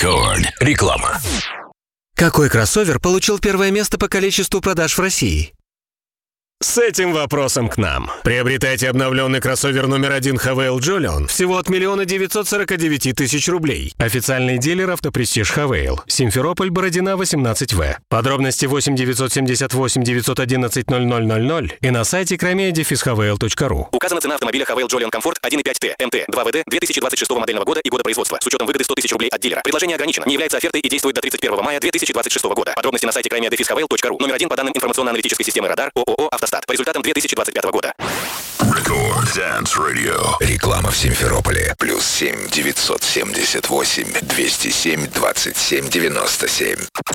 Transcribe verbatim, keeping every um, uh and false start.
Рекорд. Реклама. Какой кроссовер получил первое место по количеству продаж в России? С этим вопросом к нам. Приобретайте обновленный кроссовер номер один Хавейл Джолион всего от миллиона девятьсот сорок девять тысяч рублей. Официальный дилер «Автопрестиж Хавейл». Симферополь, Бородина, восемнадцать вэ. Подробности восемь девятьсот семьдесят восемь девятьсот одиннадцать ноль ноль ноль ноль и на сайте кромея дефис хавейл точка ру. Указана цена автомобиля Хавейл Джолион Комфорт один и пять тэ, эм тэ, два вэ дэ две тысячи двадцать шестого модельного года и года производства с учетом выгоды сто тысяч рублей от дилера. Предложение ограничено, не является офертой и действует до тридцать первого мая две тысячи двадцать шестого года. Подробности на сайте кромея дефис хавейл точка ру. Номер один по данным информационно-аналитической системы «Радар» ООО «Автостат». По результатам две тысячи двадцать пятого года. Рекорд Dance Radio. Реклама в Симферополе. Плюс семь девятьсот семьдесят восемь двести семь двадцать семь девяносто семь.